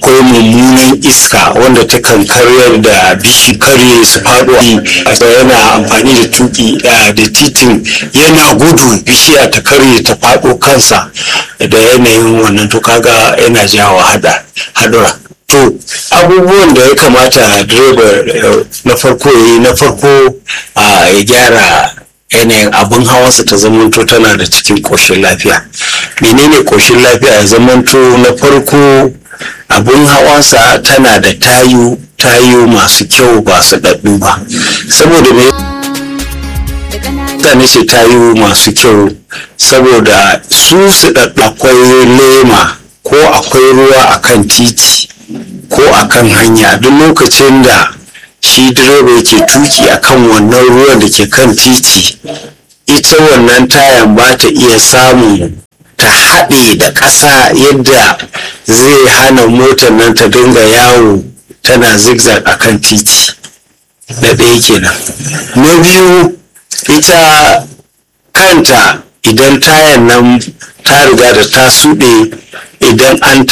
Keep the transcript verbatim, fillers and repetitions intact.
akwai mummunan iska wanda ta kan karyar da bishi karye su faɗo yana amfani da tuki da titin yana gudu bishiya ta karye ta faɗo kansa da yanayin wannan to kaga yana jawo hadura. To abubuwan da ya kamata direba na farko yi na farko ya gyara yanayin abin hawansa ta zamanto tana da cikin ƙoshin lafiya. Menene ƙoshin lafiya? Ya zamanto na farko abin hawansa tana da tayu tayu masu kyau ba su daɗu ba. Saboda me mutane ce tayu masu kyau? Saboda su su daɗu akwai lema ko akwai ruwa akan titi ko akan hanya. Duk lokacin da shi direba yake tuki akan wannan ruwan da ke kan titi, ita wannan tayan ba ta iya samun ta haɗe da ƙasa yadda zai hana motar nan ta dinga yawo tana zigzag akan titi. Na ɗaya kenan. Na biyu, ita kanta idan tayan nan ta riga da ta suɗe, idan an